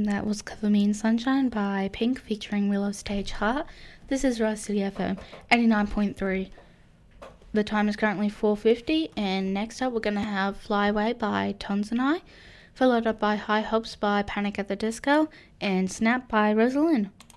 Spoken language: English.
And that was Cover Me in Sunshine by Pink featuring Willow Stage Heart. This is Rise City FM 89.3. The time is currently 4:50, and next up we're going to have Fly Away by Tons and I, followed up by High Hopes by Panic at the Disco, and Snap by Rosalind.